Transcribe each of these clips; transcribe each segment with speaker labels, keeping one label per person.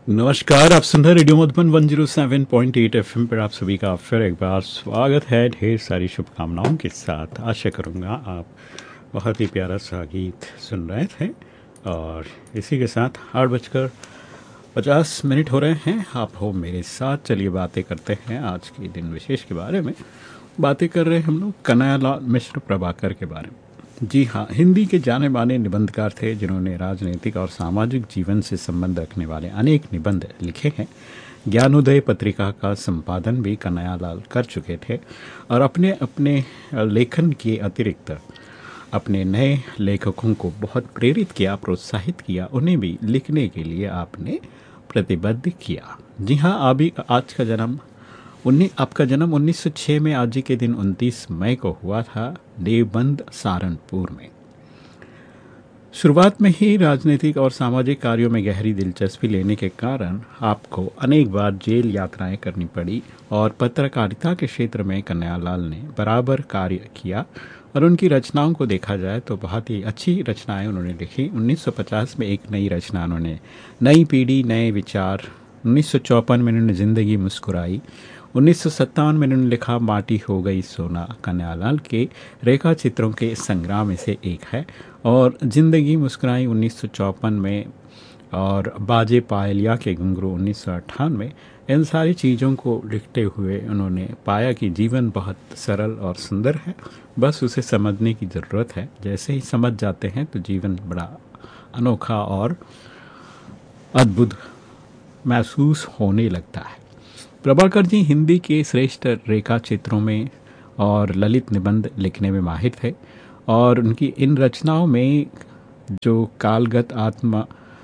Speaker 1: नमस्कार, आप सुन रहे रेडियो मधुबन 107.8 एफएम पर। आप सभी का फिर एक बार स्वागत है ढेर सारी शुभकामनाओं के साथ। आशा करूँगा आप बहुत ही प्यारा सा गीत सुन रहे थे और इसी के साथ 8:50 हो रहे हैं। आप हो मेरे साथ, चलिए बातें करते हैं आज के दिन विशेष के बारे में। बातें कर रहे हैं हम लोग कन्हैयालाल मिश्र प्रभाकर के बारे में। जी हाँ, हिंदी के जाने माने निबंधकार थे जिन्होंने राजनीतिक और सामाजिक जीवन से संबंध रखने वाले अनेक निबंध लिखे हैं। ज्ञानोदय पत्रिका का संपादन भी कन्हैयालाल कर चुके थे और अपने अपने लेखन के अतिरिक्त अपने नए लेखकों को बहुत प्रेरित किया, प्रोत्साहित किया, उन्हें भी लिखने के लिए आपने प्रतिबद्ध किया। जी हाँ, आपका जन्म 1906 में आज ही के दिन 29 मई को हुआ था, देवबंद सहारनपुर में। शुरुआत में ही राजनीतिक और सामाजिक कार्यों में गहरी दिलचस्पी लेने के कारण आपको अनेक बार जेल यात्राएं करनी पड़ी और पत्रकारिता के क्षेत्र में कन्हैयालाल ने बराबर कार्य किया और उनकी रचनाओं को देखा जाए तो बहुत ही अच्छी रचनाएं उन्होंने लिखी। 1950 में एक नई रचना उन्होंने नई पीढ़ी नए विचार, 1954 में उन्होंने जिंदगी मुस्कुराई, 1957 में उन्होंने लिखा माटी हो गई सोना। कन्हैयालाल के रेखा चित्रों के संग्रह में से एक है और जिंदगी मुस्कुराई 1954 में और बाजे पायलिया के घुंघरू 1998। इन सारी चीज़ों को लिखते हुए उन्होंने पाया कि जीवन बहुत सरल और सुंदर है, बस उसे समझने की ज़रूरत है। जैसे ही समझ जाते हैं तो जीवन बड़ा अनोखा और अद्भुत महसूस होने लगता है। प्रभाकर जी हिंदी के श्रेष्ठ रेखा चित्रों में और ललित निबंध लिखने में माहिर थे और उनकी इन रचनाओं में जो कालगत आत्मा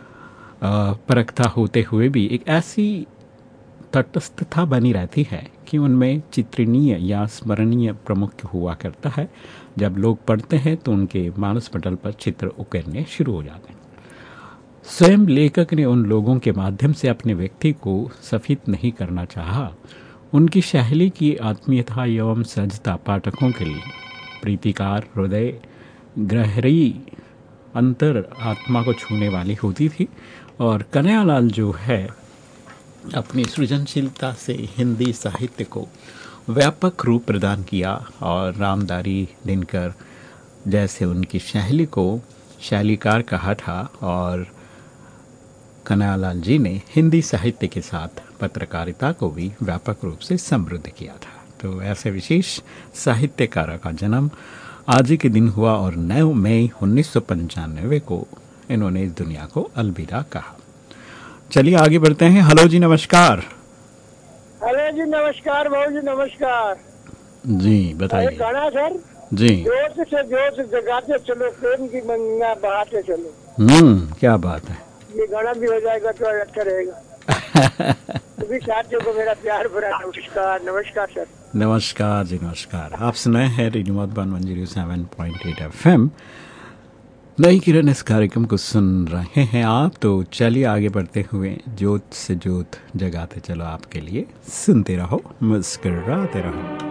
Speaker 1: परखता होते हुए भी एक ऐसी तटस्थता बनी रहती है कि उनमें चित्रणीय या स्मरणीय प्रमुख हुआ करता है। जब लोग पढ़ते हैं तो उनके मानस पटल पर चित्र उकेरने शुरू हो जाते हैं। स्वयं लेखक ने उन लोगों के माध्यम से अपने व्यक्ति को सफेद नहीं करना चाहा। उनकी शैली की आत्मीयता एवं सहजता पाठकों के लिए प्रीतिकार, हृदय गहरी अंतर आत्मा को छूने वाली होती थी। और कन्हैयालाल जो है अपनी सृजनशीलता से हिंदी साहित्य को व्यापक रूप प्रदान किया और रामधारी दिनकर जैसे उनकी शैली को शैलीकार कहा था और कन्हैयालाल जी ने हिंदी साहित्य के साथ पत्रकारिता को भी व्यापक रूप से समृद्ध किया था। तो ऐसे विशेष साहित्यकार का जन्म आज ही के दिन हुआ और 9 मई 1995 को इन्होंने इस दुनिया को अलविदा कहा। चलिए आगे बढ़ते हैं। हेलो जी, नमस्कार।
Speaker 2: हेलो जी, नमस्कार। भाऊ जी नमस्कार
Speaker 1: जी बताइए।
Speaker 2: गाना सर
Speaker 1: जी,
Speaker 2: जोर से जगाते चलो, प्रेम की मंगा बहाते चलो।
Speaker 1: क्या बात है।
Speaker 2: ये गाना भी हो जाएगा तो अच्छा रहेगा। सभी साथियों को मेरा प्यार भरा नमस्कार। नमस्कार सर।
Speaker 1: नमस्कार जी, नमस्कार। आप सुनाए हैं रेडियो मधुबन 107.8 एफएम। नई किरण इस कार्यक्रम को सुन रहे हैं आप। तो चलिए आगे बढ़ते हुए जोत से जोत जगाते चलो आपके लिए सुनते रहो, मुस्कराते रहो।